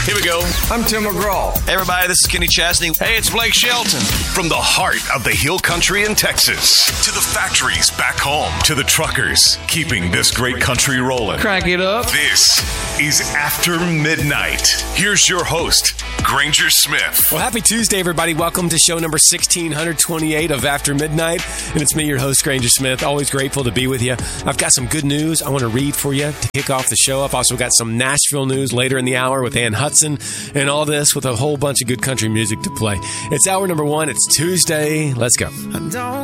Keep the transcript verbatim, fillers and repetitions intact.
Here we go. I'm Tim McGraw. Hey, everybody, this is Kenny Chesney. Hey, it's Blake Shelton. From the heart of the Hill Country in Texas to the factories back home to the truckers keeping this great country rolling. Crank it up. This is After Midnight. Here's your host, Granger Smith. Well, happy Tuesday, everybody. Welcome to show number sixteen twenty-eight of After Midnight. And it's me, your host, Granger Smith. Always grateful to be with you. I've got some good news I want to read for you to kick off the show. I've also got some Nashville news later in the hour with Ann Hudson and all this with a whole bunch of good country music to play. It's hour number one. It's Tuesday. Let's go.